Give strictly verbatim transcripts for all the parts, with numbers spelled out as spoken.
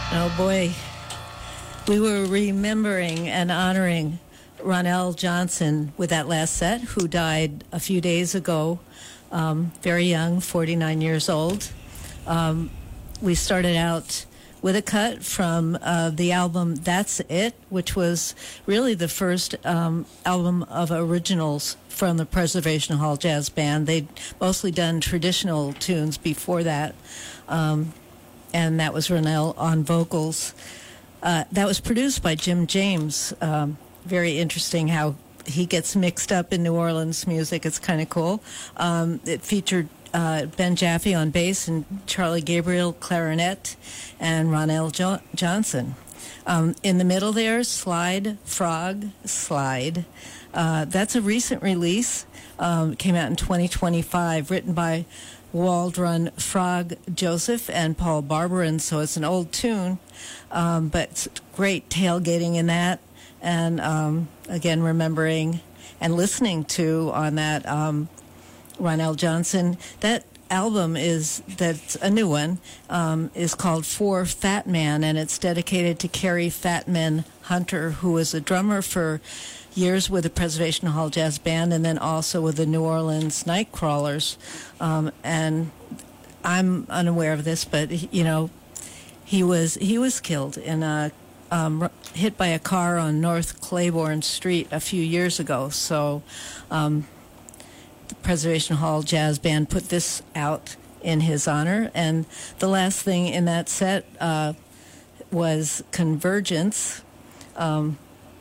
Oh, boy. We were remembering and honoring Ronell Johnson with that last set, who died a few days ago, um, very young, forty-nine years old. Um, we started out with a cut from uh, the album That's It, which was really the first um, album of originals from the Preservation Hall Jazz Band. They'd mostly done traditional tunes before that, um, and that was Ronell on vocals. Uh, that was produced by Jim James. Um, very interesting how he gets mixed up in New Orleans music. It's kind of cool. Um, it featured uh, Ben Jaffe on bass and Charlie Gabriel clarinet and Ronell jo- Johnson. Um, in the middle there, Slide, Frog, Slide. Uh, that's a recent release. Um, it came out in twenty twenty-five, written by Waldron Frog Joseph and Paul Barberin, so it's an old tune, um, but it's great tailgating in that. And um, again, remembering and listening to on that um, Ronell Johnson. That album is, that's a new one, um, is called For Fat Man, and it's dedicated to Kerry Fatman Hunter, who was a drummer for years with the Preservation Hall Jazz Band and then also with the New Orleans Nightcrawlers. Um, and I'm unaware of this, but, you know, he was he was killed in a Um, hit by a car on North Claiborne Street a few years ago. So um, the Preservation Hall Jazz Band put this out in his honor. And the last thing in that set uh, was Convergence. Um,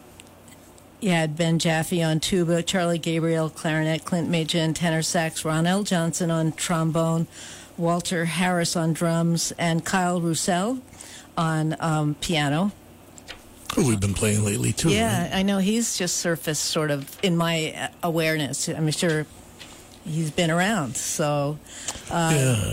you had Ben Jaffe on tuba, Charlie Gabriel clarinet, Clint Majin tenor sax, Ronell Johnson on trombone, Walter Harris on drums, and Kyle Roussel on um, piano. Who we've been playing lately, too. Yeah, right? I know he's just surfaced sort of in my awareness. I'm sure he's been around. So, uh, yeah.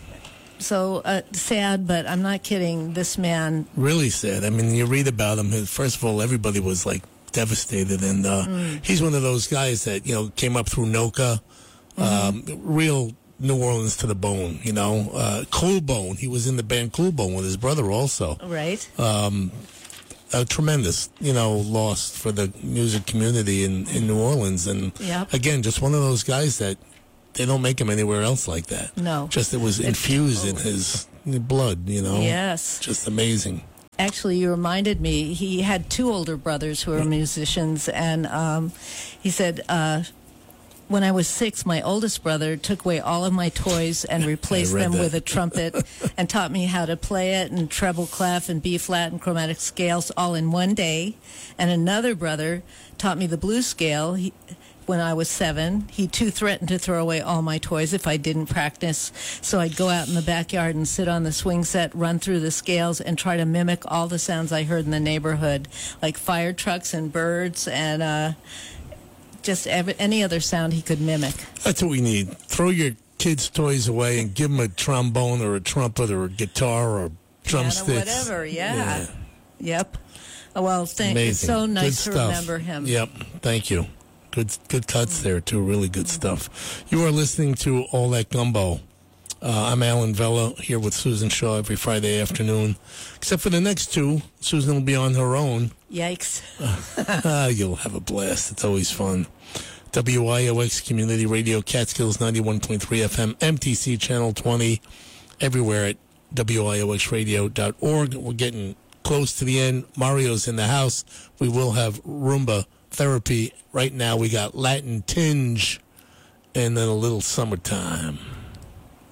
So uh, sad, but I'm not kidding. This man. Really sad. I mean, you read about him. First of all, everybody was like devastated. And uh, mm. he's one of those guys that, you know, came up through NOCA, mm-hmm. um, real New Orleans to the bone, you know. Uh, Cool Bone. He was in the band Cool Bone with his brother also. Right. Um, a tremendous, you know, loss for the music community in, in New Orleans. And yep. again, just one of those guys that they don't make him anywhere else like that. No. Just it was infused oh. in his blood, you know. Yes. Just amazing. Actually, you reminded me, he had two older brothers who were musicians, and um, he said, uh, when I was six, my oldest brother took away all of my toys and replaced them that. with a trumpet and taught me how to play it and treble clef and B flat and chromatic scales all in one day. And another brother taught me the blues scale he, when I was seven. He too threatened to throw away all my toys if I didn't practice. So I'd go out in the backyard and sit on the swing set, run through the scales, and try to mimic all the sounds I heard in the neighborhood, like fire trucks and birds and uh just every, any other sound he could mimic. That's what we need. Throw your kids' toys away and give them a trombone or a trumpet or a guitar or drumsticks. Yeah, whatever, yeah. yeah. Yep. Oh, well, thank, Amazing. It's so nice good to stuff. remember him. Yep, thank you. Good good cuts there, too. Really good stuff. You are listening to All That Gumbo. Uh, I'm Alan Vella here with Susan Shaw every Friday afternoon. Except for the next two, Susan will be on her own. Yikes. uh, you'll have a blast. It's always fun. W I O X Community Radio, Catskills ninety-one point three F M, M T C Channel twenty, everywhere at W I O X radio dot org. We're getting close to the end. Mario's in the house. We will have Roomba therapy. Right now we got Latin Tinge and then a little Summertime.